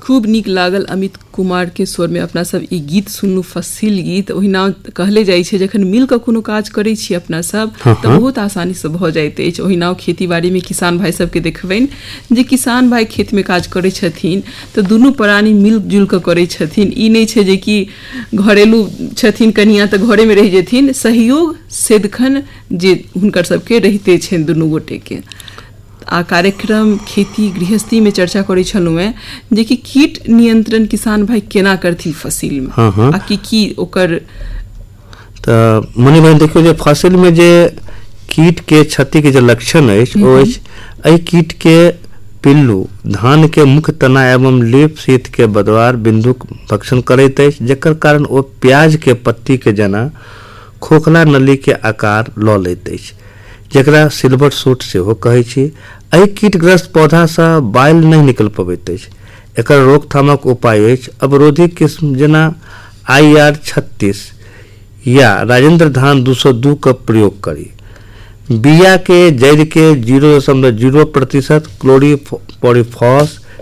खूब नीक लागल अमित कुमार के स्वर में अपना सब ई गीत सुनलू, फसिल गीत। ओहिना कहले जाइ छै जखन मिल कऽ कोनो काज करै छी अपना सब तऽ बहुत आसानी से भऽ जाइत अछि। ओहिना खेती बाड़ी में किसान भाई सबके देखबनि जे किसान भाई खेत में काज करै छथिन तऽ दुनू प्राणी मिल जुल कऽ करै छथिन। ई नहि छै जे कि घरेलू छथिन कनिया तऽ घरे में रहि जेथिन, सहयोग सदिखन जे हुनकर सबके रहिते छनि दुनू गोटे के। आ कार्यक्रम खेती गृहस्थी में चर्चा करै छलहुँ हैं जे कि कीट नियंत्रण किसान भाई केना करथिन फसिल में, आ की ओकर तऽ मनी बहन देखियो जे फसिल में जे कीट के क्षति के जे लक्षण अछि ओ अछि एहि कीट के पिल्लू धान के मुख्य तना एवं लीफ शीत के बदवार बिंदुक भक्षण करैत अछि, जेकर कारण ओ प्याज के पत्ती के जेना खोखला नली के आकार लऽ लैत अछि, जेकरा सिल्वर सूट सेहो कहै छी। एहि कीटग्रस्त पौधा से बाइल नहीं निकल पबैत अछि। एकर रोकथामक उपाय अछि अवरोधी किस्म जेना IR 36 या राजेंद्र धान 202 का प्रयोग करी। बिया के जड़ के 0.0% क्लोरीपोरिफॉस